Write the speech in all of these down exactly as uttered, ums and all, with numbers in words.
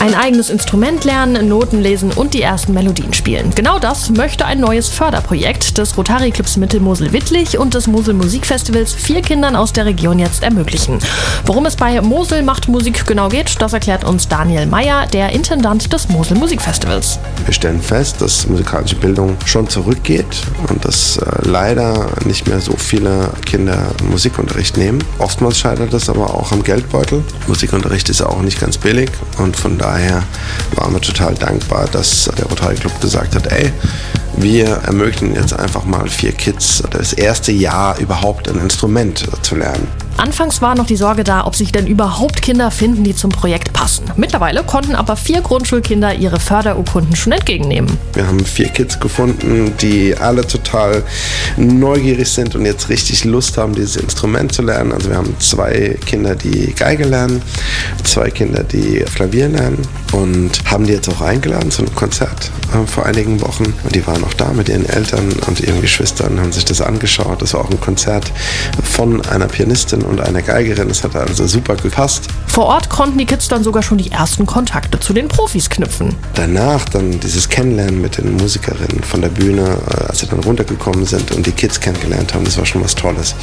Ein eigenes Instrument lernen, Noten lesen und die ersten Melodien spielen. Genau das möchte ein neues Förderprojekt des Rotary Clubs Mittelmosel-Wittlich und des Mosel Musikfestivals vier Kindern aus der Region jetzt ermöglichen. Worum es bei Mosel macht Musik genau geht, das erklärt uns Daniel Meyer, der Intendant des Mosel Musikfestivals. Wir stellen fest, dass musikalische Bildung schon zurückgeht und dass äh, leider nicht mehr so viele Kinder Musikunterricht nehmen. Oftmals scheitert es aber auch am Geldbeutel. Musikunterricht ist auch nicht ganz billig und von daher waren wir total dankbar, dass der Rotary Club gesagt hat, ey, wir ermöglichen jetzt einfach mal vier Kids das erste Jahr überhaupt ein Instrument zu lernen. Anfangs war noch die Sorge da, ob sich denn überhaupt Kinder finden, die zum Projekt passen. Mittlerweile konnten aber vier Grundschulkinder ihre Förderurkunden schon entgegennehmen. Wir haben vier Kids gefunden, die alle total neugierig sind und jetzt richtig Lust haben, dieses Instrument zu lernen. Also wir haben zwei Kinder, die Geige lernen, zwei Kinder, die Klavier lernen und haben die jetzt auch eingeladen zu einem Konzert äh, vor einigen Wochen. Und die waren auch da mit ihren Eltern und ihren Geschwistern, haben sich das angeschaut. Das war auch ein Konzert von einer Pianistin und einer Geigerin. Das hat also super gepasst. Vor Ort konnten die Kids dann sogar schon die ersten Kontakte zu den Profis knüpfen. Danach dann dieses Kennenlernen mit den Musikerinnen von der Bühne, als sie dann runtergekommen sind und die Kids kennengelernt haben, das war schon was Tolles.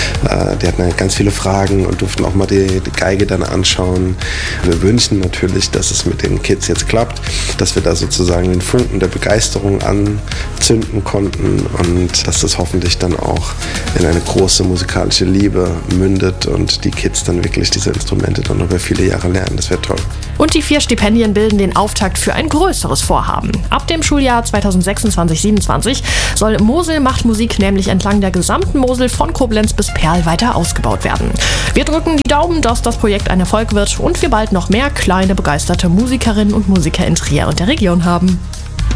Die hatten ganz viele Fragen und durften auch mal die, die Geige dann anschauen. Wir wünschen natürlich, dass es mit den Kids jetzt klappt, dass wir da sozusagen den Funken der Begeisterung anzünden konnten und dass das hoffentlich dann auch in eine große musikalische Liebe mündet und die Kids dann wirklich diese Instrumente dann über viele Jahre lernen. Das wäre toll. Und die vier Stipendien bilden den Auftakt für ein größeres Vorhaben. Ab dem Schuljahr zweitausendsechsundzwanzig siebenundzwanzig soll Mosel macht Musik nämlich entlang der gesamten Mosel von Koblenz bis Perl weiter ausgebaut werden. Wir drücken die Daumen, dass das Projekt ein Erfolg wird und wir bald noch mehr kleine begeisterte Musikerinnen und Musiker in Trier und der Region haben.